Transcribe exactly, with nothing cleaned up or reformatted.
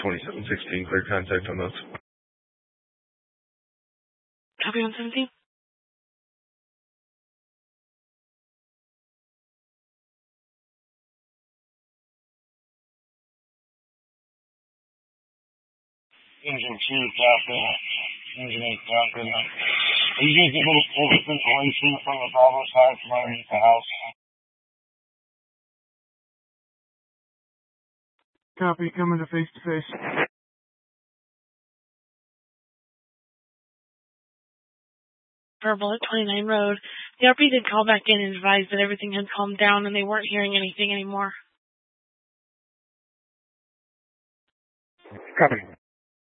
twenty-seven sixteen, clear contact on those. Copy one seventeen. Engine two, copy. Engine eight, copy. Are you going to get a little full ventilation from the Bravo side from underneath the house? Copy, coming to face to face. Verbal at twenty-nine Road. The R P did call back in and advise that everything had calmed down and they weren't hearing anything anymore. Copy.